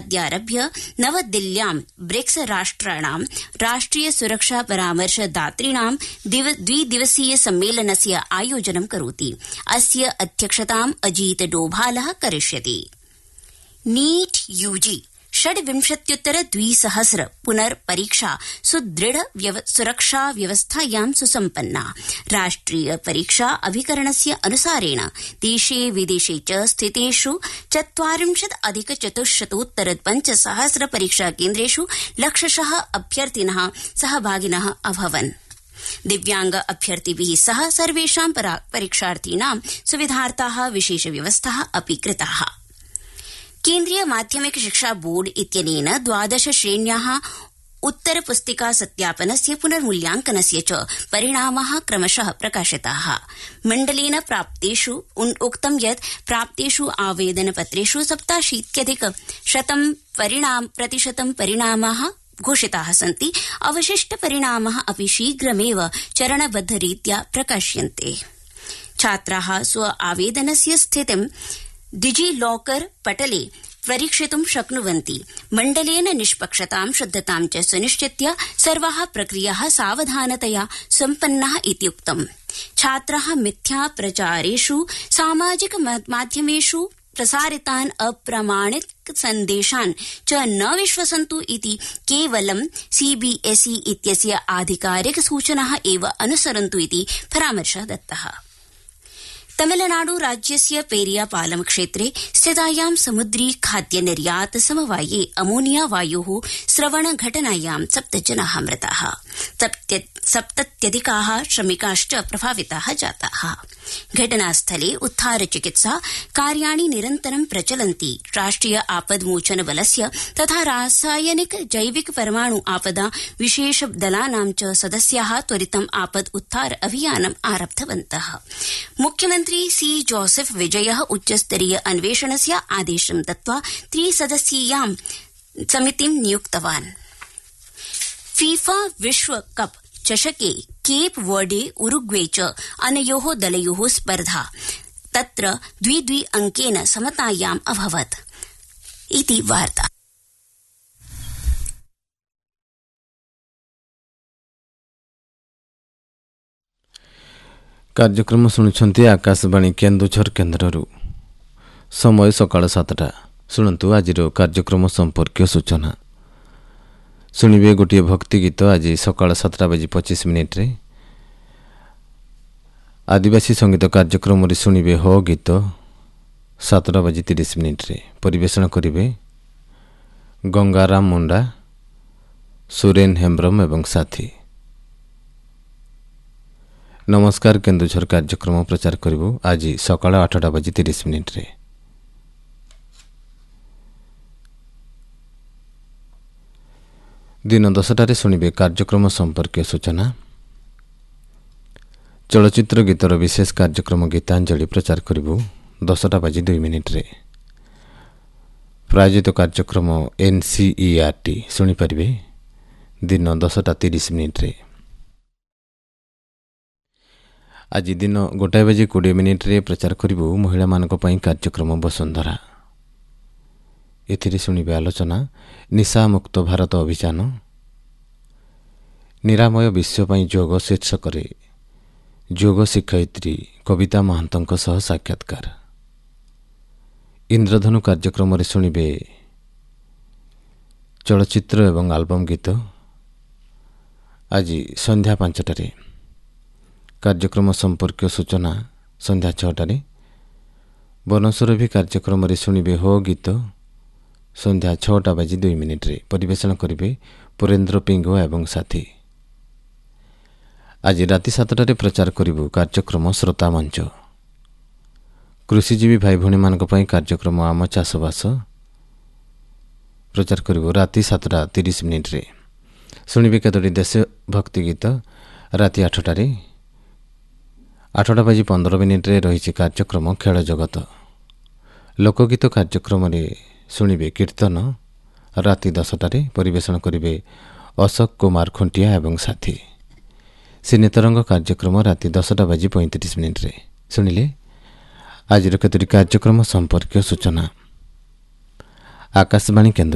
अद्यारभ्य नवदिल्ल्यां ब्रिक्स राष्ट्राणां राष्ट्रिय सुरक्षा परामर्शदातॄणां द्विदिवसीय सम्मेलनस्य आयोजनं करोति। अस्य अध्यक्षतां अजीत डोभालः करिष्यति। नीट यूजी 26,200 पुनर्परीक्षा सुदृढ़ सुरक्षा व्यवस्थायां सुसम्पन्ना। राष्ट्रिय परीक्षा अभिकरणस्य अनुसारेण देशे विदेशे च स्थितेषु 40,400 परीक्षा केन्द्रेषु लक्षशः अभ्यर्थिनः सहभागिनः अभवन्। दिव्यांग अभ्यर्थिभिः सह सर्वेषां परीक्षार्थीनां सुविधार्थाः विशेषव्यवस्थाः अपि कृताः। केन्द्रीय माध्यमिक शिक्षा बोर्ड इत्यनेन 12 श्रेण्याः उत्तरपुस्तिका सत्यापनस्य पुनर्मूल्यांकनस्य च परिणामाः क्रमशः प्रकाशिताः। मण्डलेन उक्तं यत् प्राप्तेषु आवेदनपत्रेषु 87% परिणामाः घोषिताः सन्ति। अवशिष्टपरिणामाः अपि शीघ्रमेव चरणबद्धरीत्या प्रकाश्यन्ते। छात्राः स्व आवेदनस्य स्थितिं डिजिलॉकर पटले परीक्षितुं शक्नुवन्ति। मण्डलेन निष्पक्षतां शुद्धतां च सुनिश्चित्य सर्वाः प्रक्रियाः सावधानतया सम्पन्नाः इति उक्तम्। छात्राः मिथ्या प्रचारेषु सामाजिक माध्यमेषु प्रसारितान् अप्रामाणिक सन्देशान् च न विश्वसन्तु इति केवलं सीबीएसई इत्यस्य आधिकारिक सूचनाः एव अनुसरन्तु इति परामर्शः दत्तः। तमिलनाडु राज्यस्य पेरियापालम क्षेत्रे स्थितायां समुद्री खाद्य निर्यात समवाये अमोनिया वायोः स्रवण घटनायां 7 जनाः मृताः। 70 श्रमिकाश्च प्रभाविताः जाताः। घटनास्थले उद्धार चिकित्सा कार्याणि निरन्तरं प्रचलन्ति। राष्ट्रिय आपद्मोचन बलस्य तथा रासायनिक जैविक परमाणु आपदा विशेष दलानां च सदस्याः त्वरितम् आपद उद्धार अभियानम् आरब्धवन्तः। मुख्यमन्त्री सी जोसेफ विजयः उच्चस्तरीय अन्वेषणस्य आदेशं दत्त्वा 3 सदस्यीयां समितिं नियुक्तवान्। फीफा विश्वकप चषके केप वर्डे उरुग्वे च अनयोः दलयोः स्पर्धा तत्र 2-2 अंकेन समतायाम् अभवत् इति वार्ता। कार्यक्रम शुणुछन्ति आकाशवाणी केन्दुझर केन्द्ररू। समय सकाळ 7टा। शुणन्तु आजिर कार्यक्रम संपर्कीय सूचना। शुणिबे गोटे भक्ति गीत आज सकाळ 7:25 आदिवासी संगीत कार्यक्रम शुणिबे हो गीत 7:30 परिवेशन करिवे गंगाराम मुंडा, सुरेन हेम्ब्रम एवं साथी। नमस्कार केन्दुझर कार्यक्रम प्रचार करिबु आज सकाळ 8:30 दिन 10टारे शुणिबे कार्यक्रम संपर्कीय सूचना। चलचित्र गीतर विशेष कार्यक्रम गीतांजलि प्रचार करिबु 10:02 प्रायोजित कार्यक्रम NCERT शुणी परिबे दिन 10:30 आज दिन 1:20 प्रचार करिबु महिला मानक पई कार्यक्रम वसुंधरा। एथिरे शुणिबे आलोचना निशा मुक्त भारत अभियान निरामय विश्व पई योग शीर्षक योग शिक्षयित्री कविता महांतଙ୍କ सह साक्षात्कार। इंद्रधनु कार्यक्रम शुणिबे चलचित्र एवं आल्बम गीत आज संध्या 5टारे। कार्यक्रम संपर्कीय सूचना संध्या 6टारे। बनसुरभि कार्यक्रम शुणिबे हो गीत संध्या 6:02 परिवेशन करिवे पुरेन्द्र पिंगो एवं साथी। आज राति 7टारे प्रचार करिबु कार्यक्रम श्रोता मंच। कृषिजीवी भाई भणी मानक पई कार्यक्रम आम चाषबास प्रचार करिबु राति 7:30 शुणिबे केतोटी देशभक्ति गीत राति 8टारे। 8:15 रही कार्यक्रम खेल जगत। लोकगीत कार्यक्रम शुणिबे कीर्तन राति 10टारे परिवेशन करिवे अशोक कुमार खुंटिया एवं साथी। सिनेतरंग कार्यक्रम राति 10:35 शुणिले आज केतोटी कार्यक्रम संपर्कीय सूचना। आकाशवाणी केन्द्र।